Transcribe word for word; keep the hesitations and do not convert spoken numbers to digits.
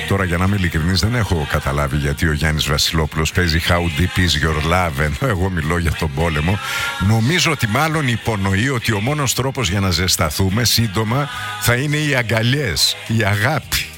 Τώρα, για να είμαι ειλικρινής, δεν έχω καταλάβει γιατί ο Γιάννης Βασιλόπουλος παίζει How Deep Is Your Love, ενώ εγώ μιλώ για τον πόλεμο. Νομίζω ότι μάλλον υπονοεί ότι ο μόνος τρόπος για να ζεσταθούμε σύντομα θα είναι οι αγκαλιές, η αγάπη.